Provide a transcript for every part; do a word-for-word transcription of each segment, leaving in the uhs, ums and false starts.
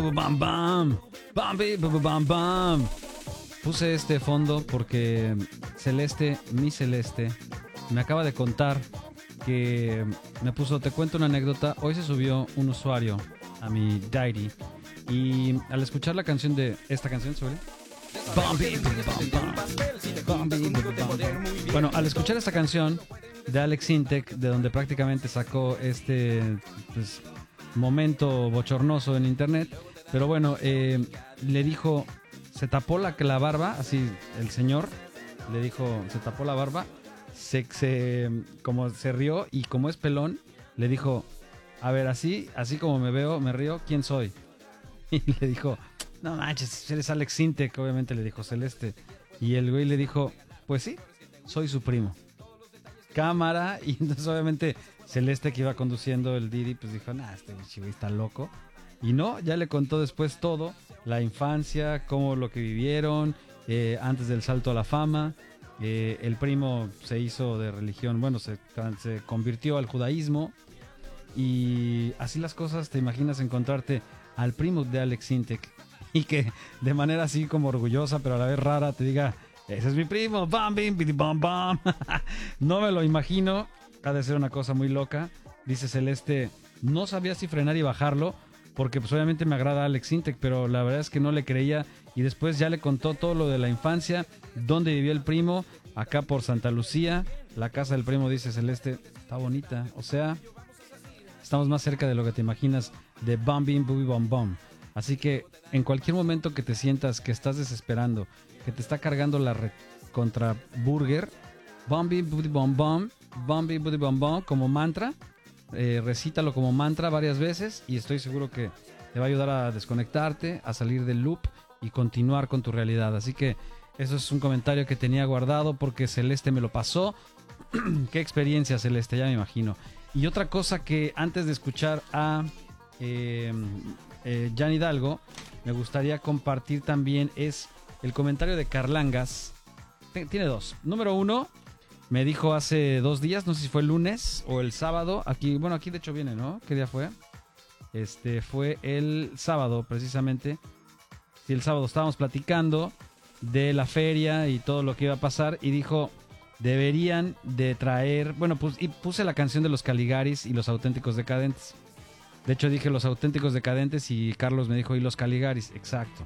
Bam, bam, bam, bam, bam, bam. Puse este fondo porque Celeste, mi Celeste, me acaba de contar que me puso, te cuento una anécdota. Hoy se subió un usuario a mi diary y al escuchar la canción de esta canción, ¿sobre? Bueno, al escuchar esta canción de Alex Intec, de donde prácticamente sacó este pues, momento bochornoso en internet, pero bueno, eh, le dijo, se tapó la, la barba, así el señor le dijo, se tapó la barba, se, se como se rió y como es pelón, le dijo, a ver, así, así como me veo, me río, ¿quién soy? Y le dijo, no manches, eres Alex Intec, obviamente le dijo Celeste. Y el güey le dijo, pues sí, soy su primo. Cámara, y entonces obviamente Celeste, que iba conduciendo el Didi, pues dijo, nah, este güey está loco. Y no, ya le contó después todo, la infancia, cómo lo que vivieron, eh, antes del salto a la fama. Eh, el primo se hizo de religión, bueno, se, se convirtió al judaísmo. Y así las cosas, te imaginas encontrarte al primo de Alex Intec y que de manera así como orgullosa, pero a la vez rara, te diga, ese es mi primo, bam, bim, bidi, bam, bam. No me lo imagino, ha de ser una cosa muy loca. Dice Celeste, no sabía si frenar y bajarlo, porque pues obviamente me agrada Alex Intec, pero la verdad es que no le creía. Y después ya le contó todo lo de la infancia, dónde vivía el primo, acá por Santa Lucía. La casa del primo, dice Celeste, está bonita, o sea, estamos más cerca de lo que te imaginas de Bam Bim Booby Bom Bom. Así que en cualquier momento que te sientas que estás desesperando, que te está cargando la re contra burger, Bam Bim Booby Bom Bom, Bam Bim Booby Bom Bom como mantra, eh, recítalo como mantra varias veces y estoy seguro que te va a ayudar a desconectarte, a salir del loop y continuar con tu realidad. Así que eso es un comentario que tenía guardado porque Celeste me lo pasó. Qué experiencia, Celeste, ya me imagino. Y otra cosa que antes de escuchar a eh, eh, Jan Hidalgo, me gustaría compartir también es el comentario de Carlangas. Tiene dos. Número uno, me dijo hace dos días, no sé si fue el lunes o el sábado. Aquí, bueno, aquí de hecho viene, ¿no? ¿Qué día fue? Este fue el sábado, precisamente. Sí, el sábado estábamos platicando de la feria y todo lo que iba a pasar y dijo, deberían de traer, bueno, pues y puse la canción de los Caligaris y los Auténticos Decadentes. De hecho dije los Auténticos Decadentes y Carlos me dijo, y los Caligaris, exacto.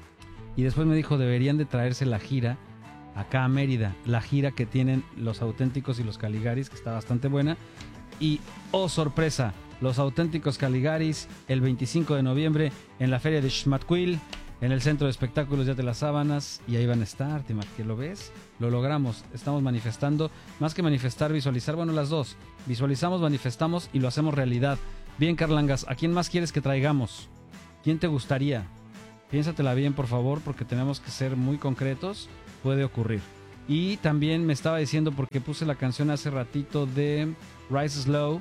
Y después me dijo, deberían de traerse la gira acá a Mérida, la gira que tienen los Auténticos y los Caligaris, que está bastante buena. Y, oh sorpresa, los Auténticos Caligaris el veinticinco de noviembre en la feria de Xmatquil, en el Centro de Espectáculos ya de las Sábanas, y ahí van a estar, ¿te imaginas? ¿Lo ves? Lo logramos, estamos manifestando, más que manifestar, visualizar, bueno, las dos, visualizamos, manifestamos y lo hacemos realidad. Bien, Carlangas, ¿a quién más quieres que traigamos? ¿Quién te gustaría? Piénsatela bien, por favor, porque tenemos que ser muy concretos, puede ocurrir. Y también me estaba diciendo, porque puse la canción hace ratito de Rise Slow,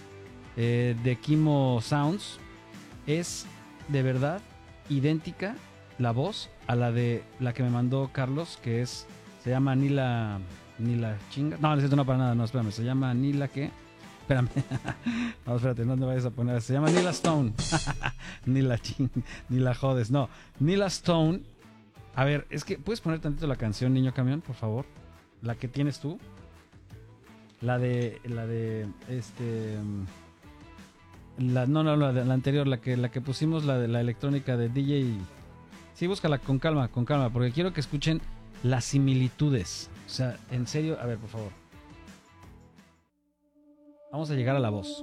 eh, de Kimo Sounds, es de verdad idéntica la voz a la de la que me mandó Carlos, que es, se llama Nila, Nila Chinga, no, necesito no para nada, no, espérame, se llama Nila ¿qué? Espérame, no, espérate, no te vayas a poner, se llama Nila Stone, Nila Ching, Nila jodes, no, Nila Stone. A ver, es que, ¿puedes poner tantito la canción, Niño Camión, por favor? La que tienes tú, la de, la de, este... La, no, no, la, la anterior, la que, la que pusimos, la de la electrónica de D J. Sí, búscala con calma, con calma, porque quiero que escuchen las similitudes. O sea, en serio, a ver, por favor. Vamos a llegar a la voz.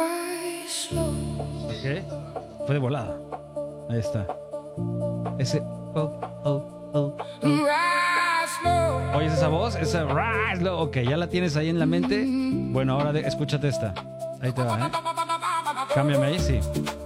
¿Ok? Fue de volada. Ahí está. Ese... Oh, oh, oh, oh. ¿Oyes esa voz? Esa... Ok, ya la tienes ahí en la mente. Bueno, ahora de, escúchate esta. Ahí te va, ¿eh? Cámbiame ahí, sí.